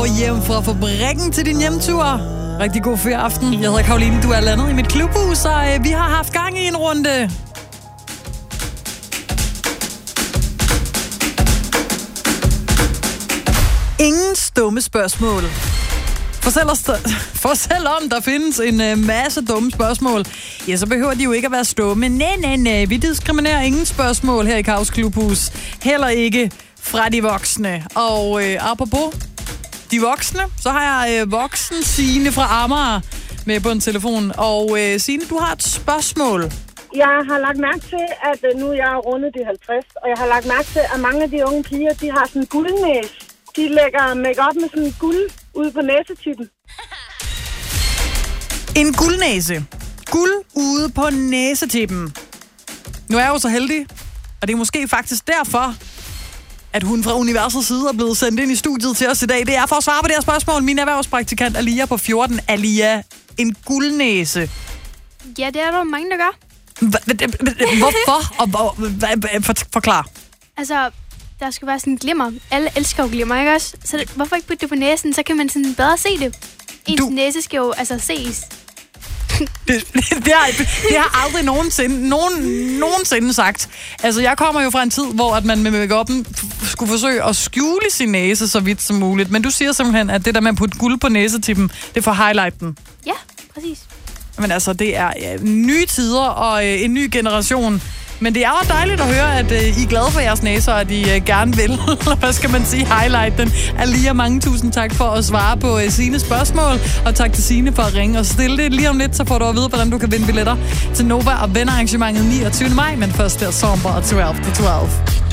går hjem fra fabrikken til din hjemtur. Rigtig god ferieaften. Jeg hedder Karoline, du er landet i mit klubhus, og vi har haft gang i en runde. Ingen stumme spørgsmål. For selvom der findes en masse dumme spørgsmål, ja, så behøver de jo ikke at være stumme. Nej. Vi diskriminerer ingen spørgsmål her i Kaos Klubhus. Heller ikke fra de voksne. Og apropos de voksne, så har jeg voksen Signe fra Amager med på en telefon. Og Signe, du har et spørgsmål. Jeg har lagt mærke til, at nu jeg er rundet de 50, og jeg har lagt mærke til, at mange af de unge piger, de har sådan en guldnæs. De lægger make-up med sådan en guld ude på næsetippen. En guldnæse. Guld ude på næsetippen. Nu er jeg jo så heldig, og det er måske faktisk derfor, at hun fra universets side er blevet sendt ind i studiet til os i dag. Det er for at svare på det her spørgsmål. Min erhvervspraktikant Alia på 14. Alia, en guldnæse. Ja, det er der mange, der gør. Hvorfor? Og forklar. Altså, der skal være sådan glimmer. Alle elsker jo glimmer, ikke også? Så hvorfor ikke putte det på næsen, så kan man sådan bedre se det. Ens næse skal jo altså ses. Det har aldrig nogensinde sagt. Altså, jeg kommer jo fra en tid, hvor at man med make-up'en skulle forsøge at skjule sin næse så vidt som muligt. Men du siger simpelthen, at det der med at putte guld på næsetippen, det får highlighten. Ja, præcis. Men altså, det er nye tider og en ny generation. Men det er jo dejligt at høre, at I er glade for jeres næser, og at I gerne vil, hvad skal man sige, highlight den. Alia, mange tusind tak for at svare på Signes spørgsmål, og tak til Signe for at ringe og stille det. Lige om lidt, så får du at vide, hvordan du kan vinde billetter til Nova og vennerarrangementet 29. maj, men først der Somber og 12 to 12.